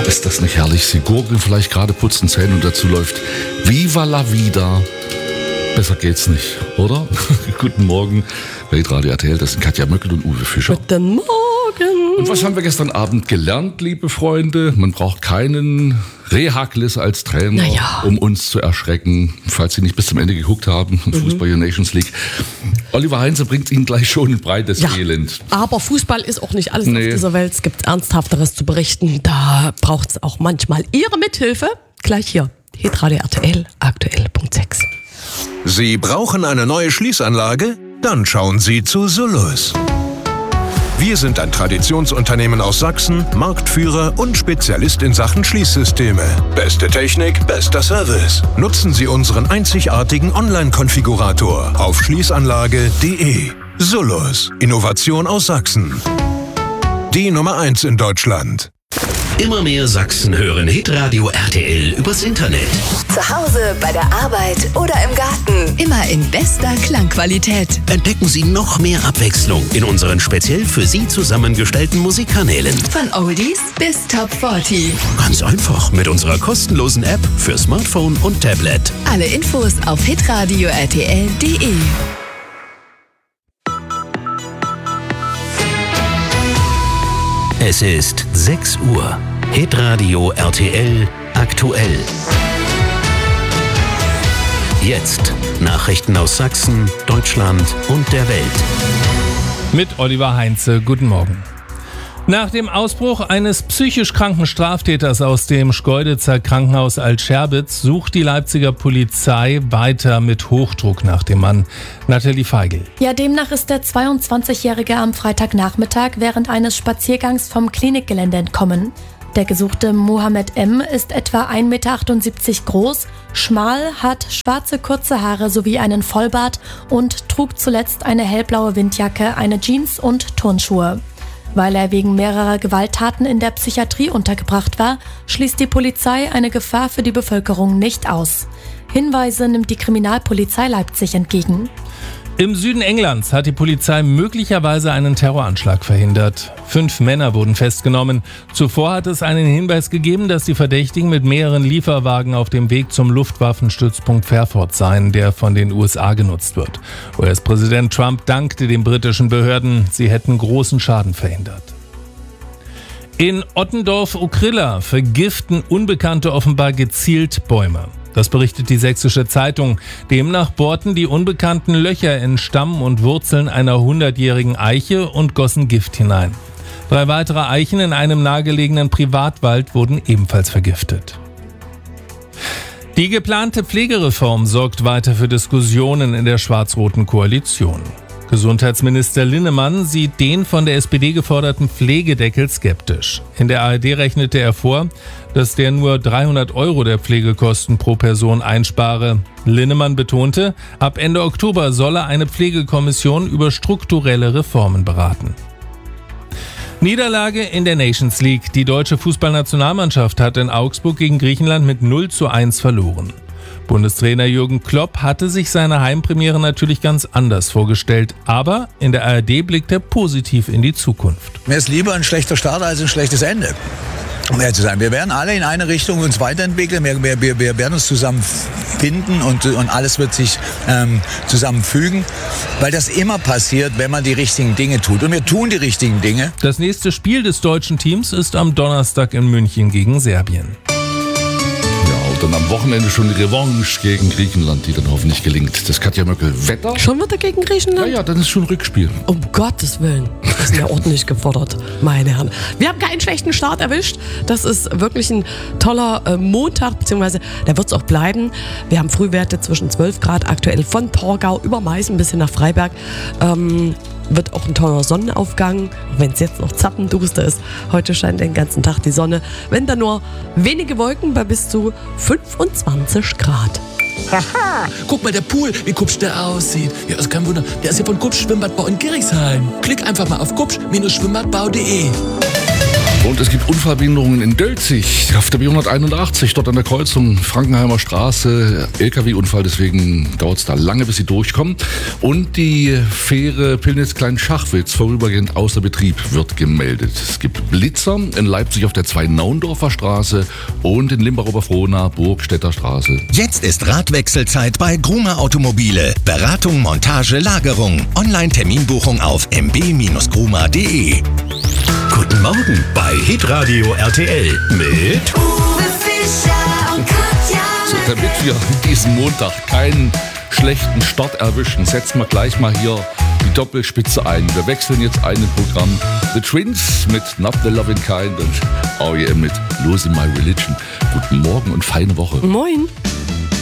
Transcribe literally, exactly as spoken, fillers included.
Ist das nicht herrlich? Sie gurgeln vielleicht gerade, putzen Zähne und dazu läuft Viva la Vida. Besser geht's nicht, oder? Guten Morgen bei Radio R T L, das sind Katja Möckel und Uwe Fischer. Guten Morgen. Und was haben wir gestern Abend gelernt, liebe Freunde? Man braucht keinen Rehaglis als Trainer, naja. um uns zu erschrecken, falls Sie nicht bis zum Ende geguckt haben, im mhm. Fußball Nations League. Oliver Heinze bringt Ihnen gleich schon ein breites ja, Elend. Aber Fußball ist auch nicht alles nee. auf dieser Welt. Es gibt Ernsthafteres zu berichten. Da braucht es auch manchmal Ihre Mithilfe. Gleich hier, Hitradio R T L, aktuell Punkt sechs. Sie brauchen eine neue Schließanlage? Dann schauen Sie zu Sullus. Wir sind ein Traditionsunternehmen aus Sachsen, Marktführer und Spezialist in Sachen Schließsysteme. Beste Technik, bester Service. Nutzen Sie unseren einzigartigen Online-Konfigurator auf schließanlage punkt de. Sullus, Innovation aus Sachsen. Die Nummer eins in Deutschland. Immer mehr Sachsen hören Hitradio R T L übers Internet. Zu Hause, bei der Arbeit oder im Garten. Immer in bester Klangqualität. Entdecken Sie noch mehr Abwechslung in unseren speziell für Sie zusammengestellten Musikkanälen. Von Oldies bis Top vierzig. Ganz einfach mit unserer kostenlosen App für Smartphone und Tablet. Alle Infos auf hitradio r t l punkt de. Es ist sechs Uhr. Hitradio R T L aktuell. Jetzt Nachrichten aus Sachsen, Deutschland und der Welt. Mit Oliver Heinze. Guten Morgen. Nach dem Ausbruch eines psychisch kranken Straftäters aus dem Schkeuditzer Krankenhaus Alt-Scherbitz sucht die Leipziger Polizei weiter mit Hochdruck nach dem Mann. Nathalie Feigl. Ja, demnach ist der zweiundzwanzigjährige am Freitagnachmittag während eines Spaziergangs vom Klinikgelände entkommen. Der gesuchte Mohammed M. ist etwa ein Meter achtundsiebzig groß, schmal, hat schwarze kurze Haare sowie einen Vollbart und trug zuletzt eine hellblaue Windjacke, eine Jeans und Turnschuhe. Weil er wegen mehrerer Gewalttaten in der Psychiatrie untergebracht war, schließt die Polizei eine Gefahr für die Bevölkerung nicht aus. Hinweise nimmt die Kriminalpolizei Leipzig entgegen. Im Süden Englands hat die Polizei möglicherweise einen Terroranschlag verhindert. Fünf Männer wurden festgenommen. Zuvor hat es einen Hinweis gegeben, dass die Verdächtigen mit mehreren Lieferwagen auf dem Weg zum Luftwaffenstützpunkt Fairford seien, der von den U S A genutzt wird. U S-Präsident Trump dankte den britischen Behörden, sie hätten großen Schaden verhindert. In Ottendorf-Okrilla vergiften Unbekannte offenbar gezielt Bäume. Das berichtet die Sächsische Zeitung. Demnach bohrten die Unbekannten Löcher in Stamm und Wurzeln einer hundertjährigen Eiche und gossen Gift hinein. Drei weitere Eichen in einem nahegelegenen Privatwald wurden ebenfalls vergiftet. Die geplante Pflegereform sorgt weiter für Diskussionen in der schwarz-roten Koalition. Gesundheitsminister Linnemann sieht den von der S P D geforderten Pflegedeckel skeptisch. In der A R D rechnete er vor, dass der nur dreihundert Euro der Pflegekosten pro Person einspare. Linnemann betonte, ab Ende Oktober solle eine Pflegekommission über strukturelle Reformen beraten. Niederlage in der Nations League. Die deutsche Fußballnationalmannschaft hat in Augsburg gegen Griechenland mit null zu eins verloren. Bundestrainer Jürgen Klopp hatte sich seine Heimpremiere natürlich ganz anders vorgestellt, aber in der A R D blickt er positiv in die Zukunft. Mir ist lieber ein schlechter Start als ein schlechtes Ende. Um ehrlich zu sein, wir werden alle in eine Richtung uns weiterentwickeln, wir, wir, wir werden uns zusammen finden und, und alles wird sich ähm, zusammenfügen, weil das immer passiert, wenn man die richtigen Dinge tut. Und wir tun die richtigen Dinge. Das nächste Spiel des deutschen Teams ist am Donnerstag in München gegen Serbien. Dann am Wochenende schon die Revanche gegen Griechenland, die dann hoffentlich gelingt. Das Katja Möckel. Wetter? Schon wieder gegen Griechenland? Ja, ja, dann ist schon Rückspiel. Um Gottes Willen. Das ist ja ordentlich gefordert, meine Herren. Wir haben keinen schlechten Start erwischt. Das ist wirklich ein toller äh, Montag, beziehungsweise der wird es auch bleiben. Wir haben Frühwerte zwischen zwölf Grad aktuell von Torgau über Meißen bis hin nach Freiberg. Ähm, wird auch ein toller Sonnenaufgang, wenn es jetzt noch zappenduster ist. Heute scheint den ganzen Tag die Sonne. Wenn dann nur wenige Wolken bei bis zu fünfundzwanzig Grad. Haha, guck mal, der Pool, wie kupsch der aussieht. Ja, ist kein Wunder, der ist hier von Kupsch Schwimmbadbau in Gerichsheim. Klick einfach mal auf kupsch Schwimmbadbau punkt de. Und Und es gibt Unfallbehinderungen in Dölzig auf der B hunderteinundachtzig, dort an der Kreuzung Frankenheimer Straße. L K W-Unfall, deswegen dauert es da lange, bis sie durchkommen. Und die Fähre Pillnitz-Klein-Schachwitz, vorübergehend außer Betrieb, wird gemeldet. Es gibt Blitzer in Leipzig auf der Zwei-Naundorfer Straße und in Limburg-Oberfrohna, Burgstädter Straße. Jetzt ist Radwechselzeit bei Grumer Automobile. Beratung, Montage, Lagerung. Online-Terminbuchung auf m b Bindestrich grumer punkt d e. Guten Morgen bei Hitradio R T L mit Uwe Fischer und Katja. So, damit wir diesen Montag keinen schlechten Start erwischen, setzen wir gleich mal hier die Doppelspitze ein. Wir wechseln jetzt ein im Programm. The Twins mit Not the Loving Kind und R E M mit Losing My Religion. Guten Morgen und feine Woche. Moin.